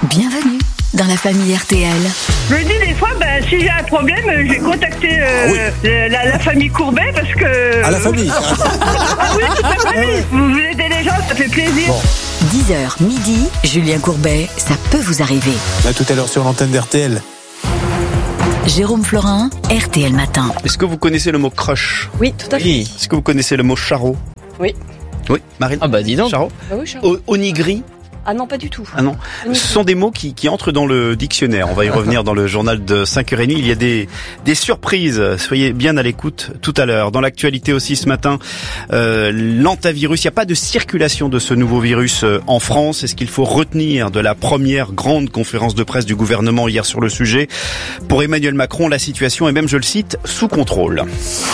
Bienvenue dans la famille RTL. Je me dis des fois, si j'ai un problème, je vais contacter la famille Courbet parce que... À la famille. Ah oui, toute la famille. Vous aidez les gens, ça fait plaisir. Bon. 10h midi, Julien Courbet, ça peut vous arriver. À tout à l'heure sur l'antenne d'RTL. Jérôme Florin, RTL Matin. Est-ce que vous connaissez le mot crush ? Oui, tout à fait. Est-ce que vous connaissez le mot charreau ? Oui. Oui, Marine ? Ah bah dis donc. Charreau ? Bah oui, Charles. Onigri ? Ah non, pas du tout. Ah non. Ce sont des mots qui entrent dans le dictionnaire. On va y revenir dans le journal de 5h30. Il y a des surprises. Soyez bien à l'écoute tout à l'heure. Dans l'actualité aussi ce matin, l'antavirus. Il n'y a pas de circulation de ce nouveau virus en France. Est-ce qu'il faut retenir de la première grande conférence de presse du gouvernement hier sur le sujet ? Pour Emmanuel Macron, la situation est même, je le cite, sous contrôle.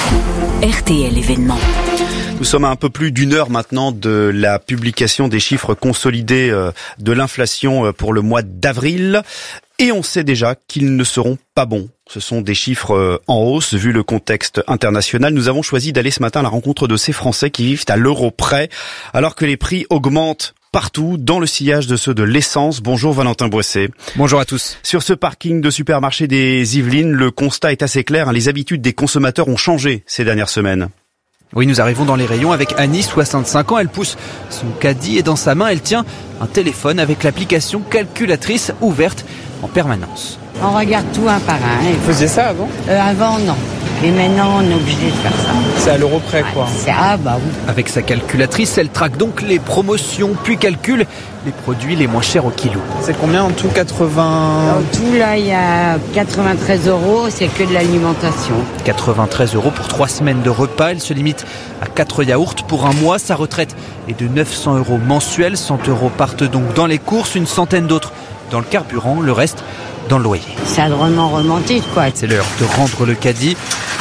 RTL événement. Nous sommes à un peu plus d'une heure maintenant de la publication des chiffres consolidés de l'inflation pour le mois d'avril. Et on sait déjà qu'ils ne seront pas bons. Ce sont des chiffres en hausse vu le contexte international. Nous avons choisi d'aller ce matin à la rencontre de ces Français qui vivent à l'euro près, alors que les prix augmentent partout, dans le sillage de ceux de l'essence. Bonjour Valentin Boisset. Bonjour à tous. Sur ce parking de supermarché des Yvelines, le constat est assez clair. Les habitudes des consommateurs ont changé ces dernières semaines. Oui, nous arrivons dans les rayons avec Annie, 65 ans. Elle pousse son caddie et dans sa main, elle tient un téléphone avec l'application calculatrice ouverte en permanence. On regarde tout un par un. Vous faisiez ça avant ? Avant, non. Et maintenant, on est obligé de faire ça. C'est à l'euro près, quoi. Bah oui. Avec sa calculatrice, elle traque donc les promotions, puis calcule les produits les moins chers au kilo. C'est combien en tout ? 80... En tout, là, il y a 93 €, c'est que de l'alimentation. 93 € pour 3 semaines de repas. Elle se limite à 4 yaourts pour un mois. Sa retraite est de 900 € mensuels. 100 € partent donc dans les courses, une centaine d'autres dans le carburant, le reste dans le loyer. C'est drôlement romantique, quoi. C'est l'heure de rendre le caddie.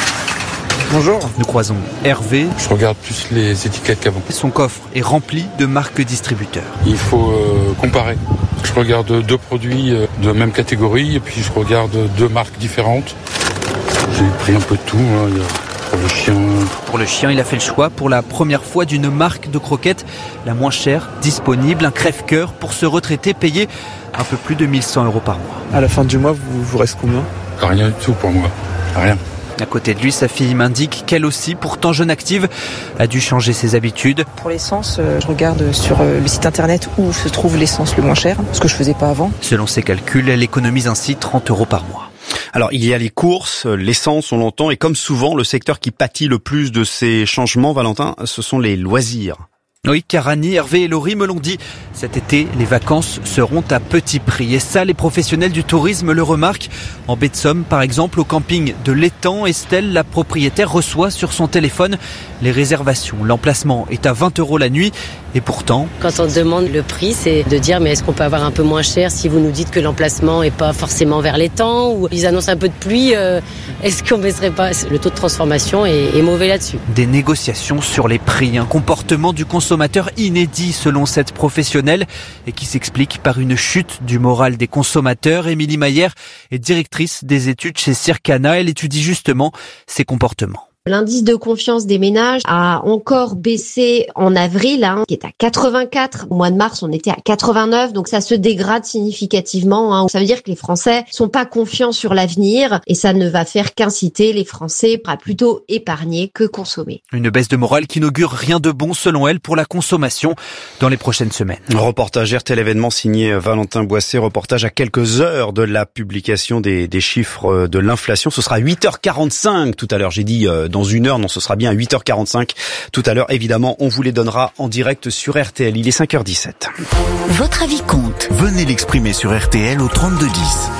Bonjour. Nous croisons Hervé. Je regarde plus les étiquettes qu'avant. Son coffre est rempli de marques distributeurs. Il faut comparer. Je regarde 2 produits de même catégorie et puis je regarde 2 marques différentes. J'ai pris un peu de tout. Il y a pour le chien. Pour le chien, il a fait le choix pour la première fois d'une marque de croquettes la moins chère disponible, un crève-cœur pour se retraiter payé un peu plus de 1100 € par mois. À la fin du mois, vous reste combien ? Rien du tout pour moi. Rien. À côté de lui, sa fille m'indique qu'elle aussi, pourtant jeune active, a dû changer ses habitudes. Pour l'essence, je regarde sur le site internet où se trouve l'essence le moins cher, ce que je faisais pas avant. Selon ses calculs, elle économise ainsi 30 € par mois. Alors, il y a les courses, l'essence, on l'entend, et comme souvent, le secteur qui pâtit le plus de ces changements, Valentin, ce sont les loisirs. Oui, car Annie, Hervé et Laurie me l'ont dit. Cet été, les vacances seront à petit prix. Et ça, les professionnels du tourisme le remarquent. En baie de Somme, par exemple, au camping de l'Étang, Estelle, la propriétaire, reçoit sur son téléphone les réservations. L'emplacement est à 20 € la nuit. Et pourtant... Quand on demande le prix, c'est de dire mais est-ce qu'on peut avoir un peu moins cher si vous nous dites que l'emplacement est pas forcément vers l'étang ou ils annoncent un peu de pluie, est-ce qu'on baisserait pas ? Le taux de transformation est mauvais là-dessus. Des négociations sur les prix, un comportement du consommateur inédit selon cette professionnelle et qui s'explique par une chute du moral des consommateurs. Émilie Maillère est directrice des études chez Circana. Elle étudie justement ces comportements. L'indice de confiance des ménages a encore baissé en avril, qui est à 84. Au mois de mars, on était à 89, donc ça se dégrade significativement. Ça veut dire que les Français sont pas confiants sur l'avenir et ça ne va faire qu'inciter les Français à plutôt épargner que consommer. Une baisse de morale qui n'augure rien de bon, selon elle, pour la consommation dans les prochaines semaines. Reportage RTL événement signé Valentin Boisset, reportage à quelques heures de la publication des chiffres de l'inflation. Ce sera 8h45 tout à l'heure, j'ai dit dans une heure, non, ce sera bien à 8h45 tout à l'heure. Évidemment, on vous les donnera en direct sur RTL. Il est 5h17. Votre avis compte. Venez l'exprimer sur RTL au 3210.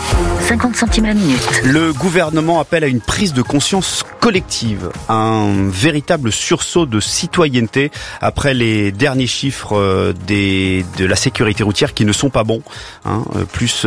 50 centimes la minute. Le gouvernement appelle à une prise de conscience collective, un véritable sursaut de citoyenneté après les derniers chiffres de la sécurité routière qui ne sont pas bons. Plus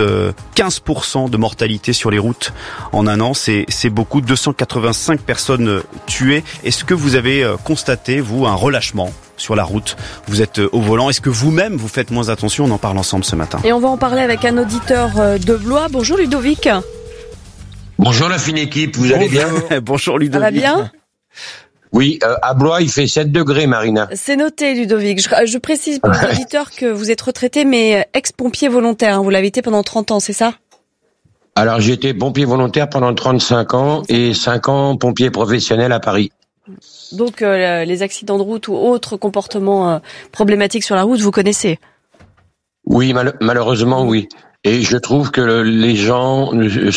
15% de mortalité sur les routes en un an, c'est beaucoup. 285 personnes tuées. Est-ce que vous avez constaté, vous, un relâchement sur la route? Vous êtes au volant. Est-ce que vous-même, vous faites moins attention? On en parle ensemble ce matin. Et on va en parler avec un auditeur de Blois. Bonjour Ludovic. Bonjour la fine équipe, vous allez bien? Bonjour Ludovic. Ça va bien? Oui, à Blois, il fait 7 degrés, Marina. C'est noté, Ludovic. Je précise pour les auditeurs que vous êtes retraité, mais ex-pompier volontaire. Hein. Vous l'avez été pendant 30 ans, c'est ça? Alors, j'ai été pompier volontaire pendant 35 ans et 5 ans pompier professionnel à Paris. Donc, les accidents de route ou autres comportements problématiques sur la route, vous connaissez? Oui, malheureusement, oui. Et je trouve que les gens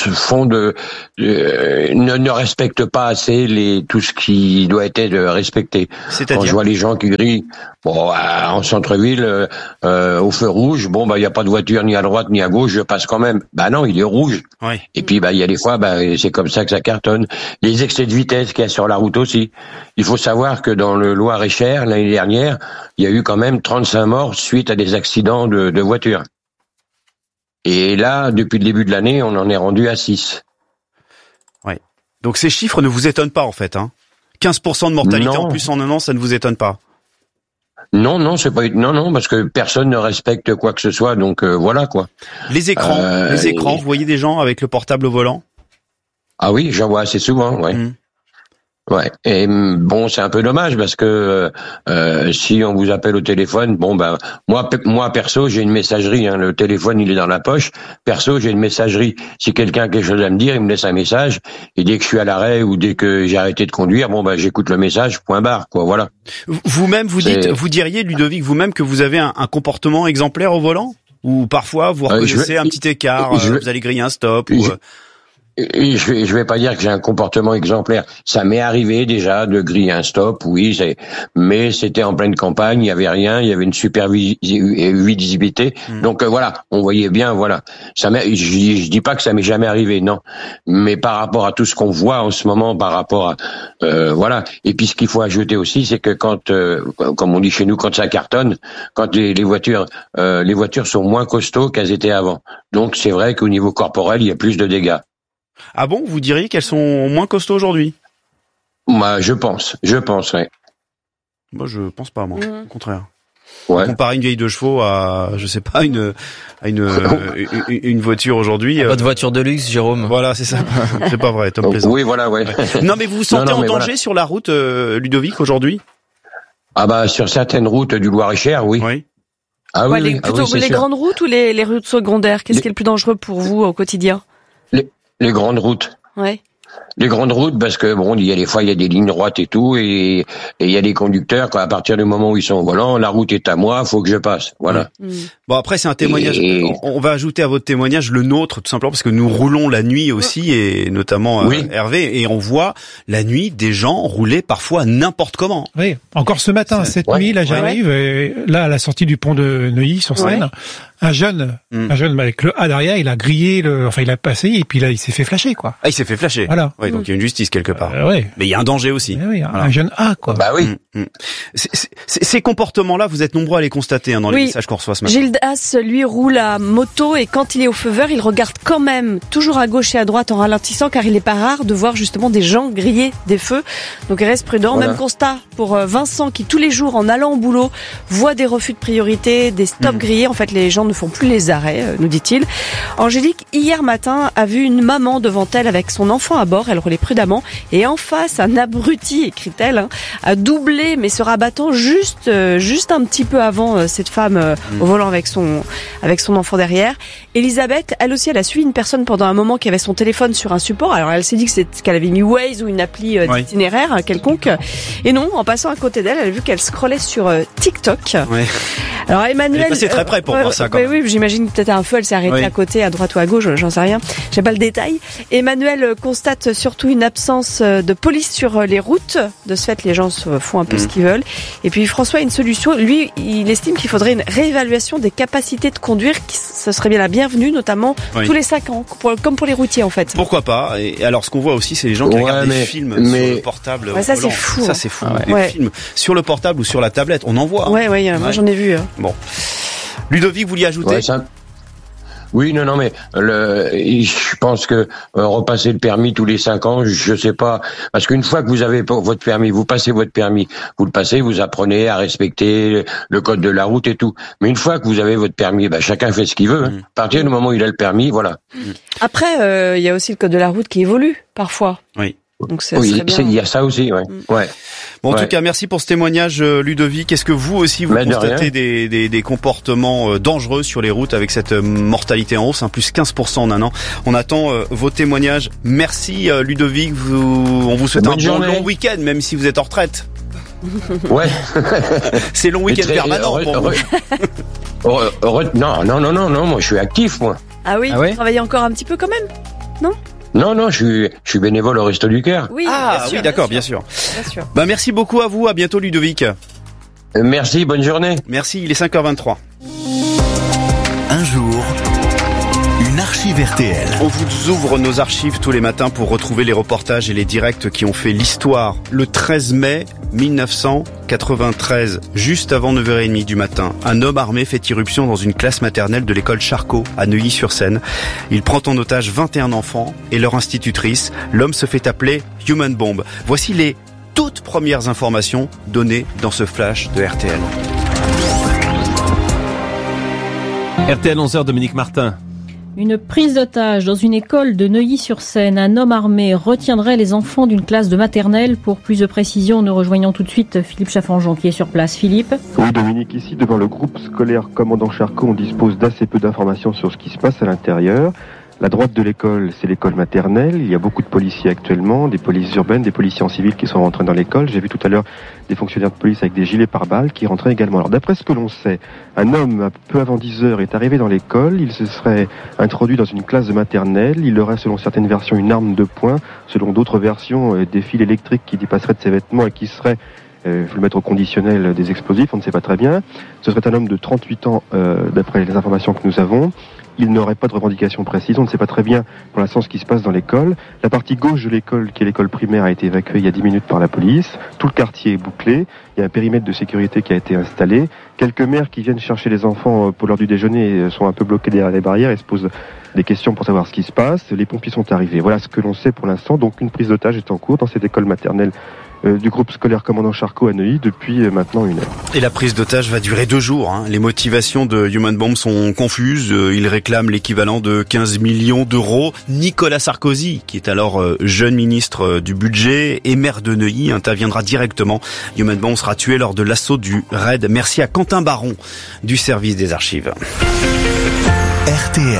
ne respectent pas assez tout ce qui doit être respecté. C'est-à-dire? Quand je vois les gens qui grillent, en centre-ville, au feu rouge, il y a pas de voiture ni à droite ni à gauche, je passe quand même. Non, il est rouge. Oui. Et puis, il y a des fois, c'est comme ça que ça cartonne. Les excès de vitesse qu'il y a sur la route aussi. Il faut savoir que dans le Loir-et-Cher, l'année dernière, il y a eu quand même 35 morts suite à des accidents de voitures. Et là, depuis le début de l'année, on en est rendu à 6. Ouais. Donc ces chiffres ne vous étonnent pas en fait, hein. 15% de mortalité en plus en un an, ça ne vous étonne pas? Non, c'est pas non, parce que personne ne respecte quoi que ce soit, donc voilà quoi. Les écrans, vous voyez des gens avec le portable au volant? Ah oui, j'en vois assez souvent, ouais. Ouais, et c'est un peu dommage parce que si on vous appelle au téléphone, moi perso j'ai une messagerie, hein, le téléphone il est dans la poche. Perso j'ai une messagerie. Si quelqu'un a quelque chose à me dire, il me laisse un message et dès que je suis à l'arrêt ou dès que j'ai arrêté de conduire, j'écoute le message, point barre, quoi, voilà. Vous-même vous diriez, Ludovic, vous-même que vous avez un comportement exemplaire au volant, ou parfois vous reconnaissez un petit écart, vous allez griller un stop Je vais pas dire que j'ai un comportement exemplaire. Ça m'est arrivé déjà de griller un stop, oui, mais c'était en pleine campagne, il y avait rien, il y avait une super visibilité. Donc voilà, on voyait bien, voilà. Je dis pas que ça m'est jamais arrivé, non. Mais par rapport à tout ce qu'on voit en ce moment, par rapport à voilà. Et puis ce qu'il faut ajouter aussi, c'est que quand, comme on dit chez nous, quand ça cartonne, quand les voitures sont moins costauds qu'elles étaient avant. Donc c'est vrai qu'au niveau corporel, il y a plus de dégâts. Ah bon, vous diriez qu'elles sont moins costauds aujourd'hui? Je pense, ouais. Moi, je pense pas, moi. Au contraire. Ouais. Comparer une vieille de chevaux à, je sais pas, une voiture aujourd'hui. Pas de voiture de luxe, Jérôme. Voilà, c'est ça. C'est pas vrai, Tom Plaisant. Oui, voilà, ouais. Non, mais vous vous sentez en danger sur la route, Ludovic, aujourd'hui? Sur certaines routes du Loir-et-Cher, oui. Oui. Ah oui, plutôt les grandes routes ou les routes secondaires? Qu'est-ce qui est le plus dangereux pour vous au quotidien? Les grandes routes. Ouais. Les grandes routes, parce que il y a des fois il y a des lignes droites et tout, et il y a des conducteurs à partir du moment où ils sont au volant, la route est à moi, faut que je passe. Voilà. Bon, après c'est un témoignage. On va ajouter à votre témoignage le nôtre, tout simplement parce que nous roulons la nuit aussi, et notamment Hervé, et on voit la nuit des gens rouler parfois n'importe comment. Oui, encore ce matin, cette nuit, là j'arrive, là à la sortie du pont de Neuilly sur Seine. Un jeune avec le A derrière, il a grillé il a passé et puis là il s'est fait flasher, quoi. Ah, il s'est fait flasher. Voilà. Ouais, donc il y a une justice quelque part. Ouais. Mais il y a un danger aussi. Oui, un jeune A, quoi. Bah oui. Ces comportements-là, vous êtes nombreux à les constater dans les messages qu'on reçoit ce matin. Gildas, lui, roule à moto et quand il est au feu vert, il regarde quand même toujours à gauche et à droite en ralentissant car il n'est pas rare de voir justement des gens griller des feux. Donc il reste prudent. Voilà. Même constat pour Vincent qui tous les jours en allant au boulot voit des refus de priorité, des stops grillés. En fait, les gens ne font plus les arrêts, nous dit-il. Angélique, hier matin, a vu une maman devant elle avec son enfant à bord. Elle roulait prudemment et en face, un abruti, écrit-elle, a doublé mais se rabattant juste un petit peu avant cette femme au volant avec son enfant derrière. Elisabeth, elle aussi, elle a suivi une personne pendant un moment qui avait son téléphone sur un support. Alors elle s'est dit qu'elle avait mis Waze ou une appli d'itinéraire quelconque. Et non, en passant à côté d'elle, elle a vu qu'elle scrollait sur TikTok. Ouais. Alors Emmanuel, elle est passée très près pour voir ça. Oui, j'imagine peut-être un feu, elle s'est arrêtée à côté, à droite ou à gauche, j'en sais rien. J'ai pas le détail. Emmanuel constate surtout une absence de police sur les routes. De ce fait, les gens font un peu ce qu'ils veulent. Et puis François a une solution. Lui, il estime qu'il faudrait une réévaluation des capacités de conduire. Ce serait bien la bienvenue, notamment tous les 5 ans, comme pour les routiers en fait. Pourquoi pas? Et alors, ce qu'on voit aussi, c'est les gens qui regardent des films sur le portable. Ça, c'est fou. Ça, c'est fou. Des films sur le portable ou sur la tablette, on en voit. Ouais, moi j'en ai vu. Bon. Ludovic, vous vouliez ajouter? Oui, non, mais je pense que repasser le permis tous les 5 ans, je sais pas, parce qu'une fois que vous avez votre permis, vous passez votre permis, vous le passez, vous apprenez à respecter le code de la route et tout. Mais une fois que vous avez votre permis, chacun fait ce qu'il veut. À partir du moment où il a le permis, voilà. Après, il y a aussi le code de la route qui évolue parfois. Oui. Donc c'est oui, très bien. il y a ça aussi, ouais. Ouais. Bon, en tout cas, merci pour ce témoignage, Ludovic. Est-ce que vous aussi, vous constatez des comportements dangereux sur les routes avec cette mortalité en hausse, plus 15% en un an? On attend vos témoignages. Merci, Ludovic. On vous souhaite un long week-end, même si vous êtes en retraite. Ouais. C'est long week-end permanent pour vous. Non, moi je suis actif, moi. Ah oui, vous travaillez encore un petit peu quand même, non? Non, je suis bénévole au Resto du Cœur. Oui, oui, d'accord, bien sûr. Merci beaucoup à vous, à bientôt Ludovic. Merci, bonne journée. Merci, il est 5h23. Un jour, une archive RTL. On vous ouvre nos archives tous les matins pour retrouver les reportages et les directs qui ont fait l'histoire. Le 13 mai 1993, juste avant 9h30 du matin, un homme armé fait irruption dans une classe maternelle de l'école Charcot à Neuilly-sur-Seine. Il prend en otage 21 enfants et leur institutrice. L'homme se fait appeler Human Bomb. Voici les toutes premières informations données dans ce flash de RTL. RTL 11h, Dominique Martin. Une prise d'otage dans une école de Neuilly-sur-Seine. Un homme armé retiendrait les enfants d'une classe de maternelle. Pour plus de précisions, nous rejoignons tout de suite Philippe Chaffanjon qui est sur place. Philippe. Oui, Dominique, ici devant le groupe scolaire Commandant Charcot, on dispose d'assez peu d'informations sur ce qui se passe à l'intérieur. La droite de l'école, c'est l'école maternelle. Il y a beaucoup de policiers actuellement, des polices urbaines, des policiers en civil qui sont rentrés dans l'école. J'ai vu tout à l'heure des fonctionnaires de police avec des gilets pare-balles qui rentraient également. Alors d'après ce que l'on sait, un homme peu avant 10 heures est arrivé dans l'école. Il se serait introduit dans une classe de maternelle. Il aurait, selon certaines versions, une arme de poing. Selon d'autres versions, des fils électriques qui dépasseraient de ses vêtements et qui seraient faut le mettre au conditionnel des explosifs, on ne sait pas très bien. Ce serait un homme de 38 ans, d'après les informations que nous avons. Il n'aurait pas de revendication précise, on ne sait pas très bien pour l'instant ce qui se passe dans l'école. La partie gauche de l'école, qui est l'école primaire, a été évacuée il y a 10 minutes par la police. Tout le quartier est bouclé, il y a un périmètre de sécurité qui a été installé. Quelques mères qui viennent chercher les enfants pour l'heure du déjeuner sont un peu bloquées derrière les barrières et se posent des questions pour savoir ce qui se passe. Les pompiers sont arrivés. Voilà ce que l'on sait pour l'instant. Donc une prise d'otage est en cours dans cette école maternelle du groupe scolaire Commandant Charcot à Neuilly depuis maintenant 1 heure. Et la prise d'otage va durer 2 jours. Les motivations de Human Bomb sont confuses. Il réclame l'équivalent de 15 millions d'euros. Nicolas Sarkozy, qui est alors jeune ministre du budget et maire de Neuilly, interviendra directement. Human Bomb sera tué lors de l'assaut du raid. Merci à Quentin Baron du service des archives. RTL.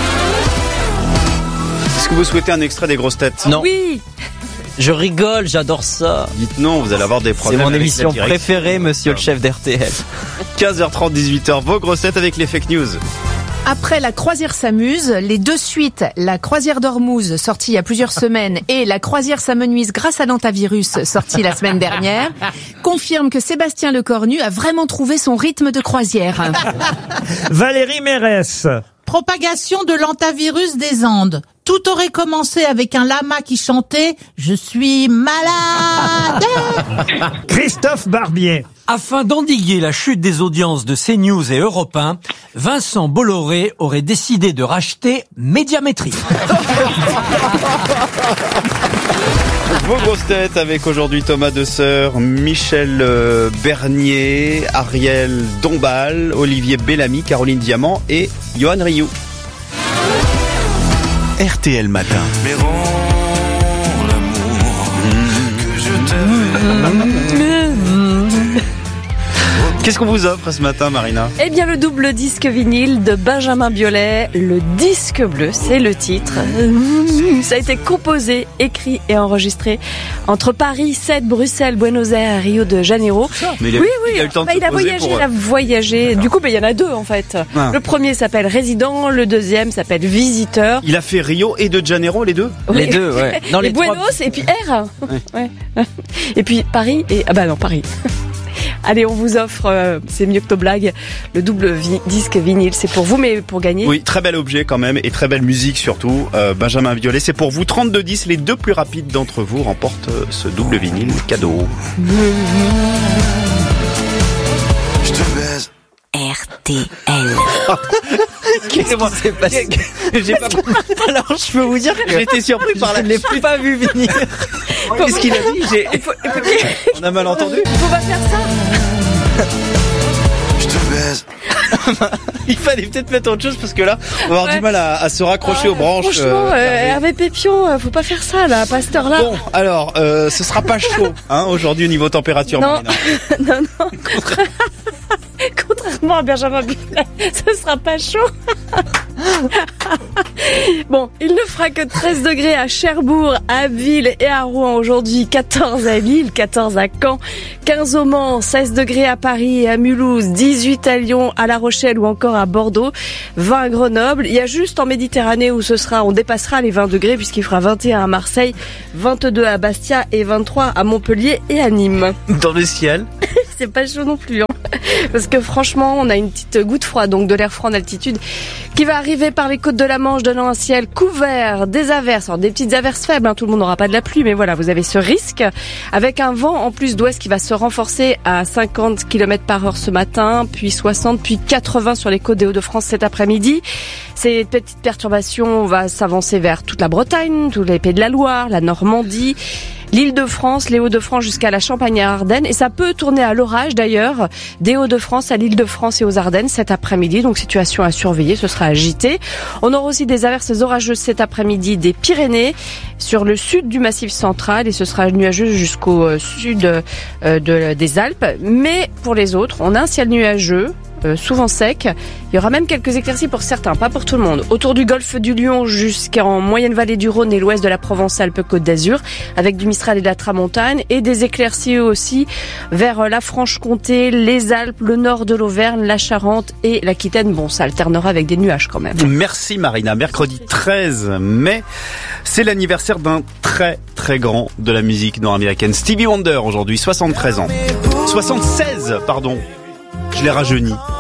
Est-ce que vous souhaitez un extrait des grosses têtes? Non. Oui. Je rigole, j'adore ça. Dites non, vous allez avoir des problèmes. C'est mon avec émission préférée, monsieur le chef d'RTL. 15h30, 18h, vos grosses têtes avec les fake news. Après La Croisière s'amuse, les 2 suites, La Croisière d'Ormuz, sortie il y a plusieurs semaines, et La Croisière s'amenuise grâce à l'antavirus, sortie la semaine dernière, confirment que Sébastien Lecornu a vraiment trouvé son rythme de croisière. Valérie Mérès. Propagation de l'antavirus des Andes. Tout aurait commencé avec un lama qui chantait « Je suis malade ». Christophe Barbier. Afin d'endiguer la chute des audiences de CNews et Europe 1, Vincent Bolloré aurait décidé de racheter Médiamétrie. Vos grosses têtes avec aujourd'hui Thomas Desseur, Michel Bernier, Ariel Dombal, Olivier Bellamy, Caroline Diamant et Johan Rioux. RTL Matin. Mais rends l'amour que je t'avais. Qu'est-ce qu'on vous offre ce matin, Marina? Eh bien, le double disque vinyle de Benjamin Biolay, Le Disque Bleu, c'est le titre. Ça a été composé, écrit et enregistré entre Paris, Sète, Bruxelles, Buenos Aires, Rio de Janeiro. Mais oui, il a eu le temps de se il a voyagé, pour... il a voyagé. Du coup, il y en a 2 en fait. Ah. Le premier s'appelle Résident, le deuxième s'appelle Visiteur. Il a fait Rio et de Janeiro, les 2? Oui. Les 2, ouais. Non, les Buenos 3... et puis R. Ouais. Et puis Paris et... Ah bah non, Paris. Allez, on vous offre, c'est mieux que nos blagues, le double disque vinyle. C'est pour vous, mais pour gagner. Oui, très bel objet quand même, et très belle musique surtout. Benjamin Biolay, c'est pour vous. 32-10, les 2 plus rapides d'entre vous remportent ce double vinyle cadeau. Je te baise. RTL. Qu'est-ce qui s'est passé? J'ai pas... Alors, je peux vous dire que j'étais surpris par la... Je ne l'ai pas vu venir. Qu'est-ce qu'il a dit? On a mal entendu. Il faut pas faire ça. Je te baise. Il fallait peut-être mettre autre chose parce que là, on va avoir du mal à se raccrocher aux branches. Franchement, Hervé Pépion, faut pas faire ça là, pas à cette heure-là. Bon, alors, ce sera pas chaud, hein, aujourd'hui au niveau température. Non, non. Contrairement à Benjamin Biolay, ce sera pas chaud. Bon, il ne fera que 13 degrés à Cherbourg, à Abbeville et à Rouen aujourd'hui, 14 à Lille, 14 à Caen, 15 au Mans, 16 degrés à Paris et à Mulhouse, 18 à Lyon, à La Rochelle ou encore à Bordeaux, 20 à Grenoble. Il y a juste en Méditerranée où on dépassera les 20 degrés puisqu'il fera 21 à Marseille, 22 à Bastia et 23 à Montpellier et à Nîmes. Dans le ciel. C'est pas chaud non plus, hein. Parce que franchement, on a une petite goutte froide, donc de l'air froid en altitude, qui va arriver par les côtes de la Manche, donnant un ciel couvert, des averses, alors des petites averses faibles, hein, tout le monde n'aura pas de la pluie, mais voilà, vous avez ce risque, avec un vent en plus d'ouest qui va se renforcer à 50 km/h ce matin, puis 60, puis 80 sur les côtes des Hauts-de-France cet après-midi. Ces petites perturbations vont s'avancer vers toute la Bretagne, tous les Pays de la Loire, la Normandie, l'Île-de-France, les Hauts-de-France jusqu'à la Champagne et Ardennes. Et ça peut tourner à l'orage d'ailleurs, des Hauts-de-France à l'Île-de-France et aux Ardennes cet après-midi. Donc situation à surveiller, ce sera agité. On aura aussi des averses orageuses cet après-midi des Pyrénées, sur le sud du Massif central, et ce sera nuageux jusqu'au sud des Alpes. Mais pour les autres, on a un ciel nuageux, souvent sec. Il y aura même quelques éclaircies pour certains, pas pour tout le monde. Autour du golfe du Lion jusqu'en moyenne vallée du Rhône et l'ouest de la Provence-Alpes-Côte d'Azur, avec du Mistral et de la Tramontane, et des éclaircies aussi vers la Franche-Comté, les Alpes, le nord de l'Auvergne, la Charente et l'Aquitaine. Bon, ça alternera avec des nuages quand même. Merci Marina. Mercredi 13 mai, c'est l'anniversaire d'un très très grand de la musique nord-américaine, Stevie Wonder, aujourd'hui, 73 ans. 76, pardon. Je l'ai rajeuni.